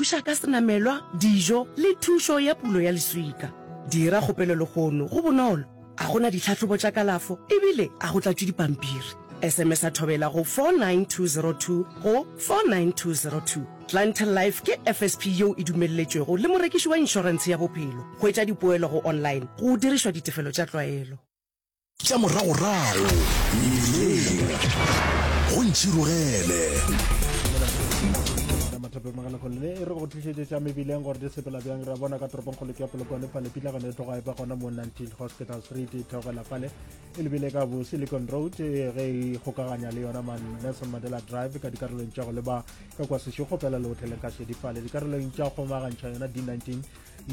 thuša ka senamelwa, dijo le thušo ya pulo ya leswika. Dira kgopelo legono go bonolo, a gona ditlhatlhobo tša kalafo ebile a go tlatšwe dipampiri. SMS a thobela go 49202 go 49202. Clientele Life ke FSP yeo e dumelletšwego le morekiši wa inšorense ya bophelo. Go etša dipoelo go online go dirišwa ditefelo tša tlwaelo. Tša moragorago mmileng go ntšhirogele mathape magala go le re go tlišetse tša mebileng gore di sepela bjang ra bona ka toropong go le ke polokwane pale pitlagane e tloga e ba gona mo 19 Hospital Street e theogela pale e lebile ka bo Silicon Road ge e kgokaganya le yona man Nelson Mandela Drive ka dikarolong tša go leba ka kwa sešo pela le hotel ka šedi pale dikarolong tša go magantšha yona D19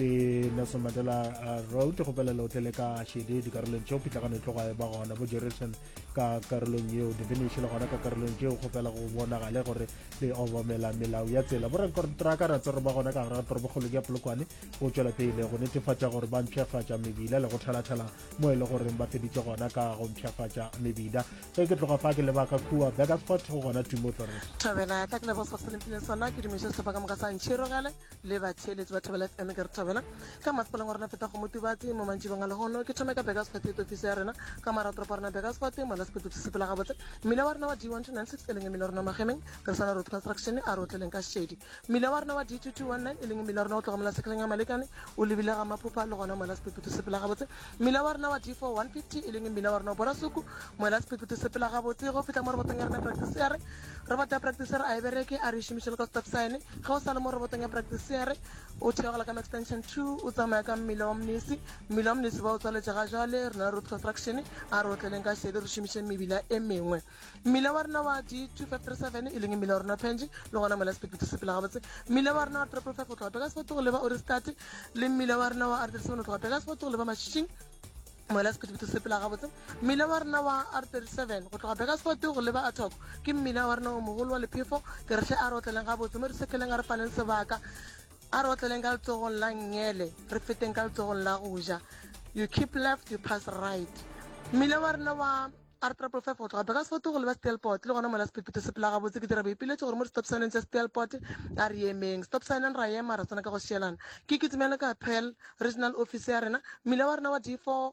le Nelson Mandela Road go pela le hotel ka šedi dikarolong tšeo pitlagane e tloga e ba gona bo Jerison ka karolong yeo definish le gona ka karolong tšeo go pela go bonagale gore le obamela melao ya tsela bora kontraka ra tsere ba gona ka ga toropo go le ke polokwane go tšwela pele go netefatša gore ba mpšhafatša mebila le go thala mo e le gore ba feditše gona ka go mpšhafatša mebila ge ke tloga fa ke leba ka kua Beckersport go gona Timo Flores Thabela tla ke le bosa selempile sona ke dimisho se baka mo ka sa ntšhirogele le ba tsheletsi ba Thabela FM ke re Thabela ka masepala ngwana feta go motibatsi mo mantši banga le gono ke thome ka Beckersport e ofisi ya rena ka mara toropo rena Beckersport mo la sepetso se sepela ga botse mmila wa rena wa D1296 e leng mmila wa rena magemeng ka sana road construction a rotleleng ka shedi mmila wa rena wa D2219 e leng mmila wa rena o tloga mola sekeleng ya malekane o lebile ga maphopha le gona mo la sepetso se sepela ga botse mmila wa rena wa D4150 e leng mmila wa rena o bona suku mo la sepetso se sepela ga botse go feta mo robotong ya rena practice ya re robot ya practice ya re a e bereke a re šomišele ka stop sign ga o sa le mo robotong ya practice ya re o theogela ka extension 2 o tsamaya ka mmila wa mnisi ba o tswaletše ga jale rena road construction a re otleleng ka šedi re šomišeng mebila e mengwe mmila wa rena wa D2537 e leng mmila wa rena penji le gona mola sepetso se sepela ga botse mmila wa rena wa 555 o tloga Beckersport go leba Orestad le mmila wa rena wa R37 o tloga Beckersport go leba Mašhišing mola sepetso se sepela ga botse mmila wa rena wa R37 go tloga Beckersport go leba Atoko ke mmila wa rena o mogolo wa lephefo ke re hle a re otleleng ga botse mo re sekeleng a re faneng sebaka a re otleleng ka letsogong la Ngele re feteng ka letsogong la Goja you keep left you pass right mmila wa rena wa R555 go tloga Beckersport go leba Stelport le gona mola sepetso se sepela ga botse ke dira boipiletše gore mo stop sign tša Stelport a re emeng stop sign ra ema ra tsena ka go šielana ke kitsimela ka Pearl regional office ya rena mmila wa rena wa D4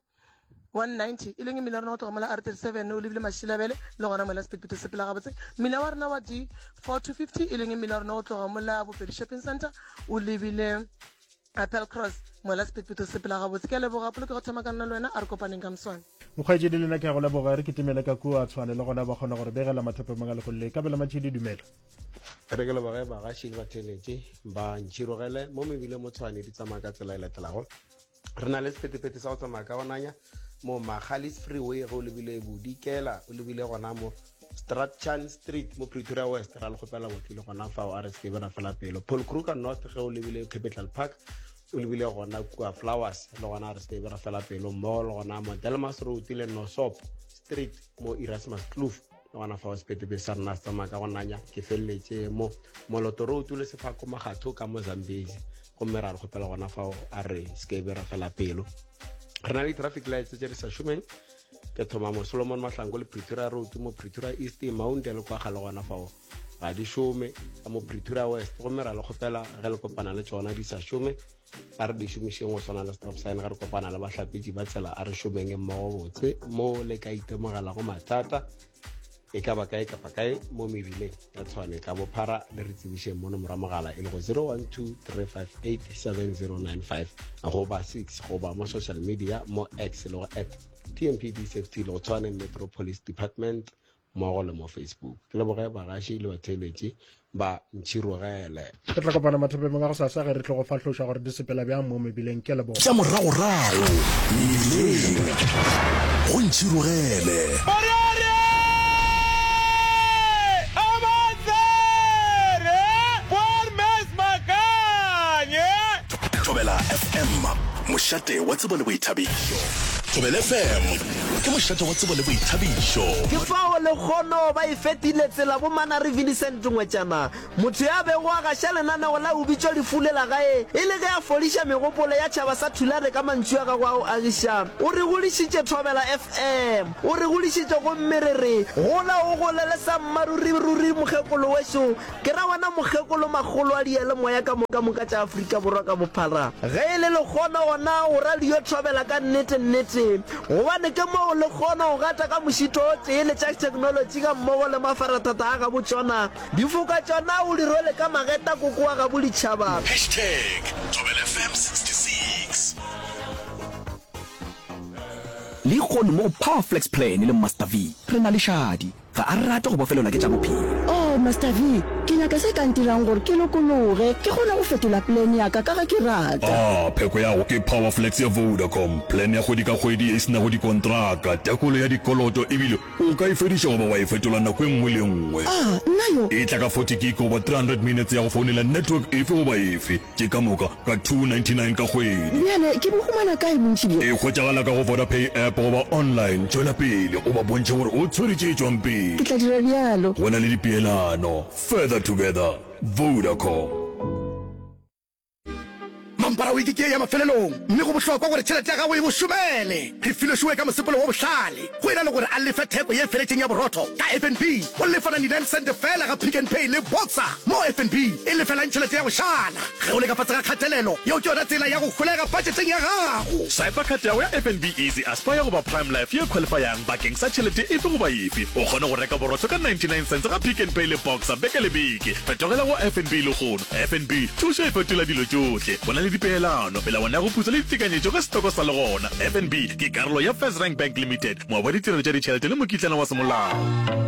190 e leng mmila wa rena go tloga mola R37 o lebile Mašilabele le gona mola sepetso se sepela ga botse mmila wa rena wa D4250 e leng mmila wa rena go tloga mola Bopedi shopping center o lebile Apple Cross mola sepetso se sepela ga botse ke leboga polo ke go thoma ka nna le wena a re kopaneng ka moswane mokgwaetše di lena ke go leboga re kitimele ka kua tshwane le gona ba kgona gore begela mathape mangale go le ka bela matšhedi dumela re ke leboga ba gašhedi ba theletše ba ntšhirogele mo mebile mo tshwane di tsamaya ka tsela e latelago re na le sepetepete sa go tsamaya ka gonanya mo Magalies freeway go lebile Bodikela o lebile gona mo Strachan Street mo Pretoria West ra le gopela botlile gona fa o RSK ba fela pelo Paul Kruger North ge o lebile Capital Park o lebile gona kwa Flowers le gona RSK ba fela pelo mo le gona mo Delmas Road le Nosop Street mo Erasmus Kloof le gona fa o sepetepete sa rena tsamaya ka gonanya ke felletše mo Moloto Road le Sefako Magatho ka mo Zambezi go mera re gopela gona fa o RSK ba fela pelo re na le traffic lights tse di sa šomeng ke thoma mo Solomon Mahlango le Pretoria Road mo Pretoria East Mount le kwa ga le gona fao ga di šome ka mo Pretoria West go mera le gopela ge le kopana le tsona di sa šome a re di šomišeng go swana le stop sign ga re kopana le bahlapetši ba tsela a re šomeng mmogo botse mo le ka itemogela go mathata e ka ba kae kapa kae mo mebileng ya tshwane ka bophara le re tsebišeng mo nomoro mogala e le go 0123587095 go ba 6 go ba mo social media mo X le go @TMPD Safety le go tshwane Metropolis Department mo le mo Facebook ke le boga ba gaši le batheletši ba ntšhirogele ke tla kopana mathape mangwe go sa ge re tlo go fahloša gore di sepela bjang mo mebileng ke leboga tša moragorago mmileng go ntšhirogele Tobela FM mošate wa tsebo le boithabišo Thobela FM ke mošate wa tsebo le boithabišo ke fao le kgono ba ifetile tsela bo mana re Vincent Ngwetjana motho ya bego a gaša lenaneo la ubitšo lefulela gae e le ge a fodiša megopolo ya tšhaba sa thulare ka mantšu a gago ao agiša o re golišitše Thobela FM o re golišitše go mmerere gola o golele sa mmaruri mokgekolo wešo ke ra wena mokgekolo magolo a diele moya ka moka tša Afrika Borwa ka bophara ge e le lekgono gona o radio Thobela ka nnete gobane ke mo le kgona go gata ka mošito o tee le tša technology ka mmogo le mafaratata a ga botšona difoka tšona o di role ka mageta kokoa ga boditšhaba #ThobelaFM66 le kgone mo Powerflex plan le Master V re na le shadi ga a rata go bofelelwa ke tša bophelo Master V ke nyaka se ka ntirang gore ke lokologe ke gona go fetola plan ya ka ga ke rata pheko ya go ke Powerflex ya Vodacom plan ya kgwedi ka kgwedi e sena go dikontraka tekolo ya dikoloto ebile o ka ifediša goba wa ifetola nako e nngwe le nngwe nna yo e tla ka 40 gig goba 300 minutes ya go founela network efe goba efe ke ka moka ka 299 ka kgwedi bjale ke bogumana kae bontši bjo e kgwetšagala ka go Vodapay app goba online tšwela pele o ba bontšhe gore o tshweretše tšwang pele ke tla dira bjalo go na le dipeelano further together Vodacom mampara o ikike ya mafelelong mme go bohlokwa gore tšhelete ya gago e bošomele re filošiwe ka mosepolo wa bohlale go ena le gore a lefe theko ye feletseng ya borotho ka FNB o lefana 99 cent fela ga Pick n Pay le Boxer mo FNB e lefelang tšhelete ya bošala ge o le ka fatshe ga kgatelelo yeo ke yona tsela ya go kgolega budgeteng ya gago swipe card ya go ya FNB Easy Aspire goba Prime Life ye qualifyang bakeng sa tšhelete efe goba efe o kgone go reka borotho ka 99 cents ga Pick n Pay le Boxer beke le beke fetogela go FNB le kgono FNB thuša e fetola dilo tšohle bona le dipeelano melawana ya go putsa le ditekanyetšo ka setoko sa le gona FNB ke karolo ya First Rank Bank Limited moa ditirelo tša ditšhelete le mokitlana wa semolao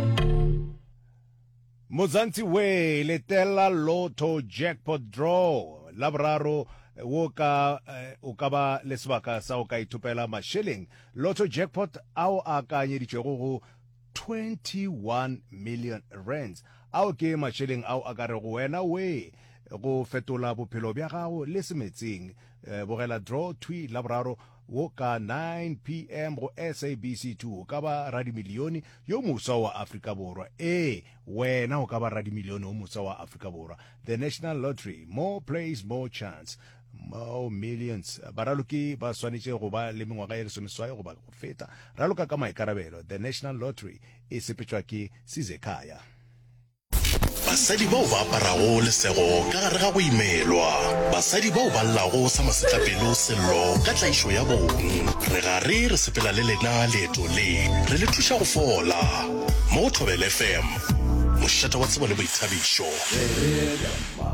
Mozansi we letela Lotto jackpot draw la boraro o ka ba le sebaka sa o ka ithopela masheleng Lotto jackpot ao a ka nyeditšego go 21 million rands ao ke masheleng ao a ka re go wena we go fetola bophelo bja gago le semetseng bogela draw twi la boraro wo ka 9 p.m. go SABC2 ka ba radimilioni yo musa wa Afrika Borwa wena o ka ba radimilioni yo musa wa Afrika Borwa the National Lottery more plays more chance more millions baraloki ba swanetše go ba le mengwaga ya lesomeswai go ba go feta raloka ka maikarabelo the National Lottery e sepetšwa ke Sizekaya basadi bao ba aparago lesego ka gare ga go imelwa basadi bao ba llago sa masetlapelo sello ka tlaišo ya bong re gare re sepela le lena leeto le re le thuša go fola mo Thobela FM mošate wa tsebo le boithabišo